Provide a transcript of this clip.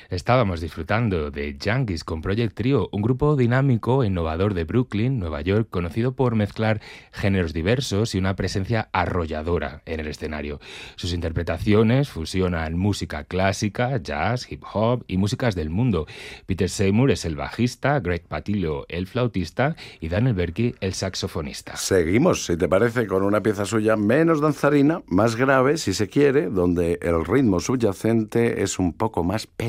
Estábamos disfrutando de Junkies con Project Trio, un grupo dinámico e innovador de Brooklyn, Nueva York, conocido por mezclar géneros diversos y una presencia arrolladora en el escenario. Sus interpretaciones fusionan música clásica, jazz, hip hop y músicas del mundo. Peter Seymour es el bajista, Greg Patillo el flautista y Daniel Berkey el saxofonista. Seguimos, si te parece, con una pieza suya menos danzarina, más grave si se quiere, donde el ritmo subyacente es un poco más